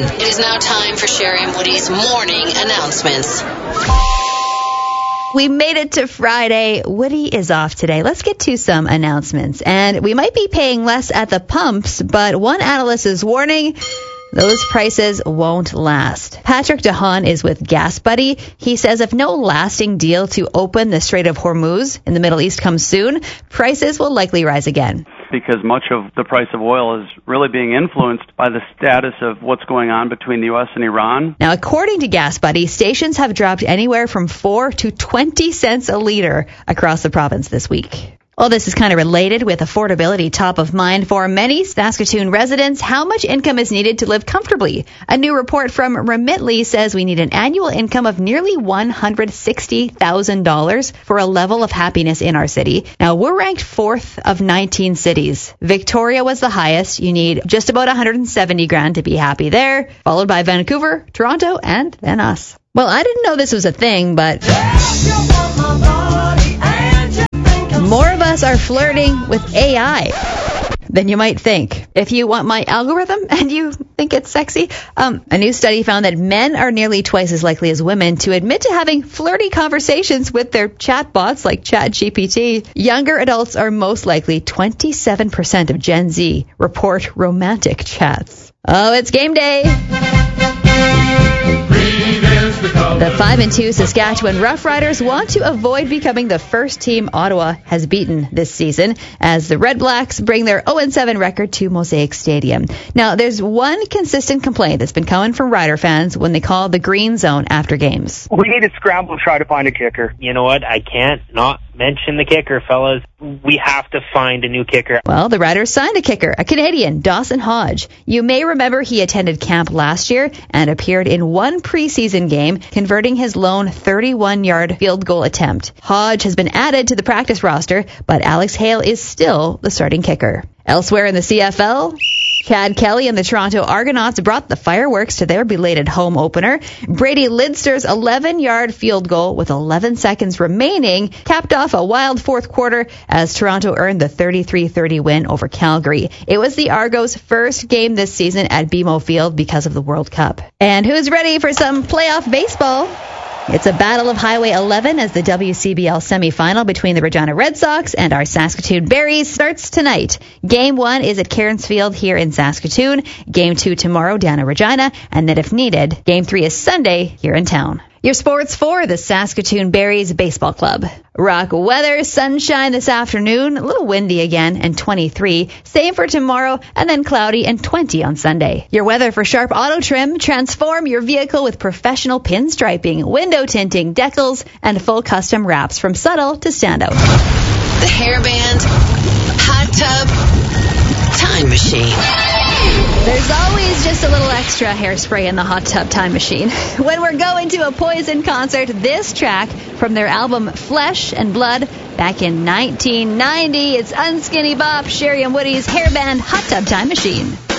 It is now time for Sherry and Woody's morning announcements. We made it to Friday. Woody is off today. Let's get to some announcements. And we might be paying less at the pumps, but one analyst is warning those prices won't last. Patrick DeHaan is with Gas Buddy. He says if no lasting deal to open the Strait of Hormuz in the Middle East comes soon, prices will likely rise again. Because much of the price of oil is really being influenced by the status of what's going on between the U.S. and Iran. Now, according to Gas Buddy, stations have dropped anywhere from 4 to 20 cents a liter across the province this week. Well, this is kind of related with affordability top of mind for many Saskatoon residents. How much income is needed to live comfortably? A new report from Remitly says we need an annual income of nearly $160,000 for a level of happiness in our city. Now, we're ranked 4th of 19 cities. Victoria was the highest. You need just about $170,000 to be happy there, followed by Vancouver, Toronto, and then us. Well, I didn't know this was a thing, but more of us are flirting with AI than you might think. If you want my algorithm and you think it's sexy, a new study found that men are nearly twice as likely as women to admit to having flirty conversations with their chatbots like ChatGPT. Younger adults are most likely. 27% of Gen Z report romantic chats. Oh, it's game day. The 5-2 Saskatchewan Roughriders want to avoid becoming the first team Ottawa has beaten this season as the Red Blacks bring their 0-7 record to Mosaic Stadium. Now, there's one consistent complaint that's been coming from Rider fans when they call the green zone after games. We need to scramble to try to find a kicker. You know what? I can't not mention the kicker, fellas. We have to find a new kicker. Well, the Riders signed a kicker, a Canadian, Dawson Hodge. You may remember he attended camp last year and appeared in one preseason game, converting his lone 31-yard field goal attempt. Hodge has been added to the practice roster, but Alex Hale is still the starting kicker. Elsewhere in the CFL, Chad Kelly and the Toronto Argonauts brought the fireworks to their belated home opener. Brady Lidster's 11-yard field goal with 11 seconds remaining capped off a wild fourth quarter as Toronto earned the 33-30 win over Calgary. It was the Argos' first game this season at BMO Field because of the World Cup. And who's ready for some playoff baseball? It's a battle of Highway 11 as the WCBL semifinal between the Regina Red Sox and our Saskatoon Berries starts tonight. Game 1 is at Cairns Field here in Saskatoon. Game 2 tomorrow down in Regina. And then if needed, Game 3 is Sunday here in town. Your sports for the Saskatoon Berries Baseball Club. Rock weather, sunshine this afternoon, a little windy again, and 23. Same for tomorrow, and then cloudy and 20 on Sunday. Your weather for Sharp Auto Trim. Transform your vehicle with professional pinstriping, window tinting, decals, and full custom wraps from subtle to standout. The hairband, hot tub, time machine. There's always just a little extra hairspray in the hot tub time machine. When we're going to a Poison concert, this track from their album Flesh and Blood back in 1990, it's Unskinny Bop, Sherry and Woody's hairband hot tub time machine.